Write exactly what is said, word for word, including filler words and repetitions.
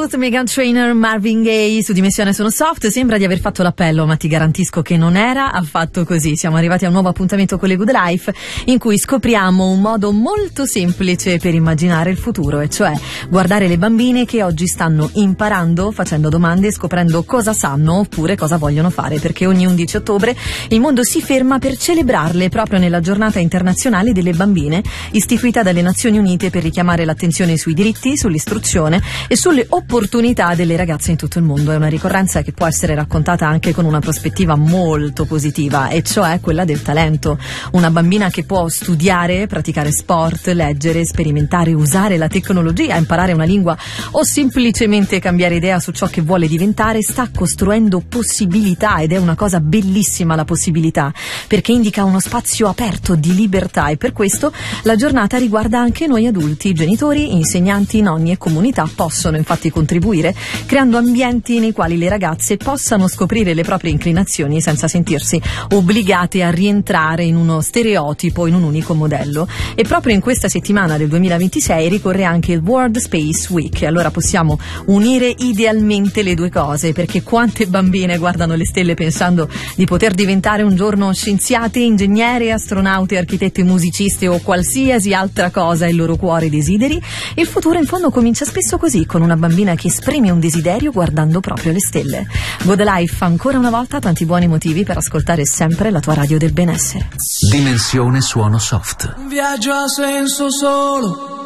Youth, Meghan Trainor, Marvin Gaye su Dimensione Sono Soft. Sembra di aver fatto l'appello, ma ti garantisco che non era affatto così. Siamo arrivati a un nuovo appuntamento con le Good Life, in cui scopriamo un modo molto semplice per immaginare il futuro, e cioè guardare le bambine che oggi stanno imparando, facendo domande e scoprendo cosa sanno oppure cosa vogliono fare, perché ogni undici ottobre il mondo si ferma per celebrarle proprio nella giornata internazionale delle bambine, istituita dalle Nazioni Unite per richiamare l'attenzione sui diritti, sull'istruzione e sulle opportunità delle ragazze in tutto il mondo. È una ricorrenza che può essere raccontata anche con una prospettiva molto positiva, e cioè quella del talento. Una bambina che può studiare, praticare sport, leggere, sperimentare, usare la tecnologia, imparare una lingua o semplicemente cambiare idea su ciò che vuole diventare, sta costruendo possibilità, ed è una cosa bellissima la possibilità, perché indica uno spazio aperto di libertà, e per questo la giornata riguarda anche noi adulti. Genitori, insegnanti, nonni e comunità possono infatti contribuire creando ambienti nei quali le ragazze possano scoprire le proprie inclinazioni senza sentirsi obbligate a rientrare in uno stereotipo, in un unico modello. E proprio in questa settimana del duemilaventisei ricorre anche il World Space Week, e allora possiamo unire idealmente le due cose, perché quante bambine guardano le stelle pensando di poter diventare un giorno scienziate, ingegneri, astronauti, architetti, musicisti o qualsiasi altra cosa il loro cuore desideri. Il futuro in fondo comincia spesso così, con una bambina che esprime un desiderio guardando proprio le stelle. Good Life, ancora una volta tanti buoni motivi per ascoltare sempre la tua radio del benessere. Dimensione Suono Soft. Un viaggio a senso solo